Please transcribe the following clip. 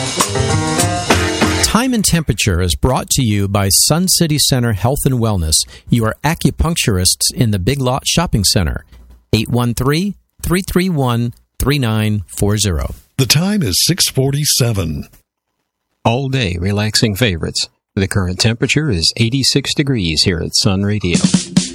Time and Temperature is brought to you by Sun City Center Health and Wellness, your acupuncturists in the Big Lot Shopping Center. 813-331-3940. The time is 6:47. All day relaxing favorites. The current temperature is 86 degrees here at Sun Radio.